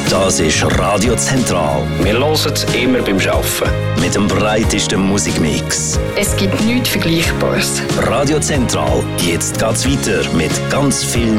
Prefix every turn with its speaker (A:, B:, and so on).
A: Das ist Radio Zentral.
B: Wir hören es immer beim Arbeiten.
A: Mit dem breitesten Musikmix.
C: Es gibt nichts Vergleichbares.
A: Radio Zentral, jetzt geht's weiter mit ganz viel